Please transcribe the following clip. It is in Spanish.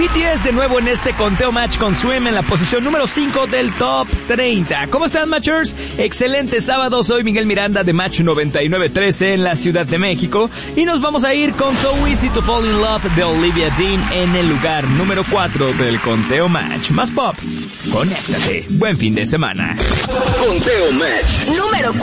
BTS de nuevo en este conteo match con Swim en la posición número 5 del Top 30. ¿Cómo están, Matchers? Excelente sábado, soy Miguel Miranda de Match 99.13 en la Ciudad de México y nos vamos a ir con So Easy to Fall in Love de Olivia Dean en el lugar número 4 del conteo match. Más pop, conéctate, buen fin de semana. Conteo match número